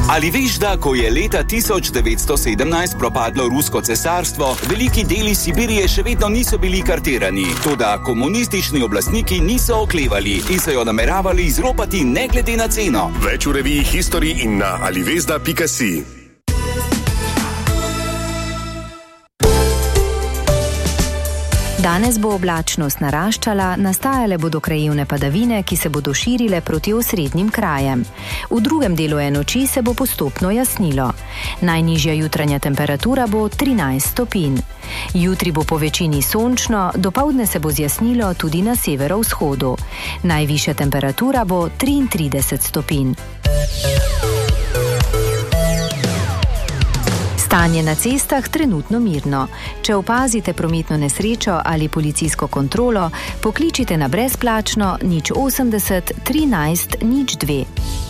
Ali veš, da ko je leta 1917 propadlo Rusko cesarstvo, veliki deli Sibirije še vedno niso bili kartirani, toda komunistični oblastniki niso oklevali in so jo nameravali izropati ne glede na ceno. Več v reviji History in na alivezda.si. Danes bo oblačnost naraščala, nastajale bodo krajevne padavine, ki se bodo širile proti osrednjim krajem. V drugem delu noči se bo postopno jasnilo. Najnižja jutranja temperatura bo 13 stopinj. Jutri bo po večini sončno, dopoldne se bo zjasnilo tudi na severovzhodu. Najvišja temperatura bo 33 stopinj. Stanje na cestah trenutno mirno. Če opazite prometno nesrečo ali policijsko kontrolo, pokličite na brezplačno 080 13 02.